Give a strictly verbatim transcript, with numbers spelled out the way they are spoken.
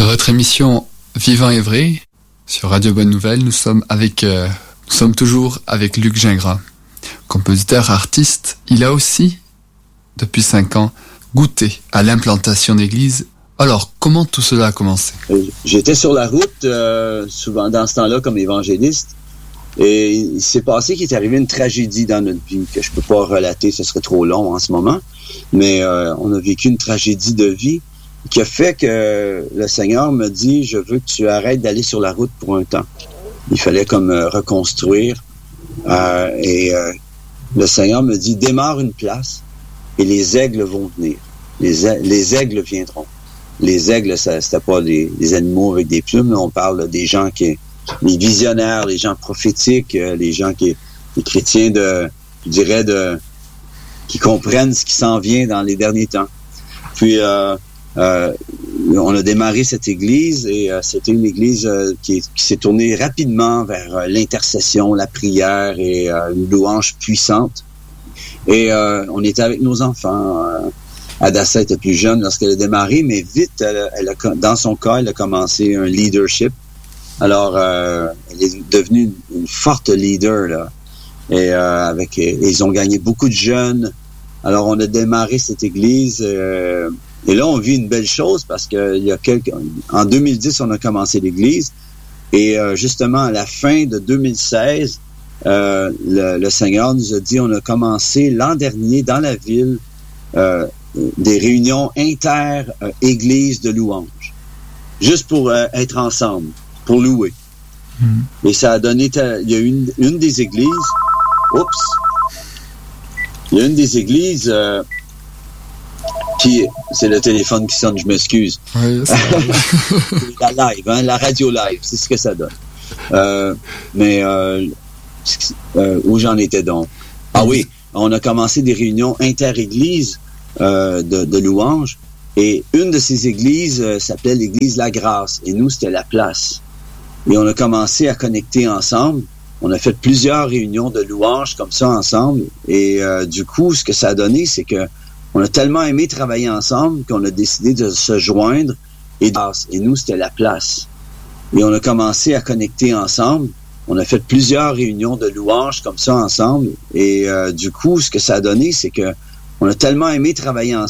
votre émission Vivant et Vrai sur Radio Bonne Nouvelle. Nous sommes avec, euh, nous sommes toujours avec Luc Gingras, compositeur, artiste. Il a aussi, depuis cinq ans, goûté à l'implantation d'églises. Alors, comment tout cela a commencé? J'étais sur la route, euh, souvent dans ce temps-là, comme évangéliste. Et il s'est passé qu'il est arrivé une tragédie dans notre vie que je peux pas relater, ce serait trop long en ce moment. Mais euh, on a vécu une tragédie de vie qui a fait que le Seigneur me dit, je veux que tu arrêtes d'aller sur la route pour un temps. Il fallait comme euh, reconstruire. Euh, et euh, le Seigneur me dit, démarre une place et les aigles vont venir. Les, a- les aigles viendront. Les aigles, ça, c'était pas des, des animaux avec des plumes. Là, on parle des gens qui, les visionnaires, les gens prophétiques, euh, les gens qui, les chrétiens de, je dirais de, qui comprennent ce qui s'en vient dans les derniers temps. Puis, euh, euh, on a démarré cette église et euh, c'était une église euh, qui, qui s'est tournée rapidement vers euh, l'intercession, la prière et euh, une louange puissante. Et euh, on était avec nos enfants. Euh, Adassa était plus jeune lorsqu'elle a démarré, mais vite, elle, elle a, dans son cas, elle a commencé un leadership. Alors, euh, elle est devenue une forte leader, là. Et euh, avec, et ils ont gagné beaucoup de jeunes. Alors, on a démarré cette église. Euh, et là, on vit une belle chose parce que il y a quelques, en deux mille dix, on a commencé l'église. Et euh, justement, à la fin de deux mille seize, euh, le, le Seigneur nous a dit, on a commencé l'an dernier dans la ville euh, des réunions inter-églises de louange. Juste pour euh, être ensemble, pour louer. Mm. Et ça a donné, ta, il y a une, une des églises, oups, il y a une des églises euh, qui, c'est le téléphone qui sonne, je m'excuse. Oui, c'est la live, hein, la radio live, c'est ce que ça donne. Euh, mais euh, euh, où j'en étais donc? Ah oui, on a commencé des réunions inter-églises euh, de, de louange. Et une de ces églises euh, s'appelait l'église La Grâce. Et nous, c'était la place. Et on a commencé à connecter ensemble. On a fait plusieurs réunions de louanges comme ça ensemble. Et euh, du coup, ce que ça a donné, c'est que on a tellement aimé travailler ensemble qu'on a décidé de se joindre. Et, et nous, c'était la place. Et on a commencé à connecter ensemble. On a fait plusieurs réunions de louanges comme ça ensemble. Et euh, du coup, ce que ça a donné, c'est que on a tellement aimé travailler ensemble